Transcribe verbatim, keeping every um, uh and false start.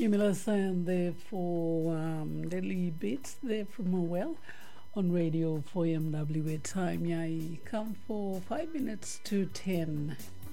Yamila San there for um, Daily Beats there from Mowell on radio for M W A time. Yai come for five minutes to ten.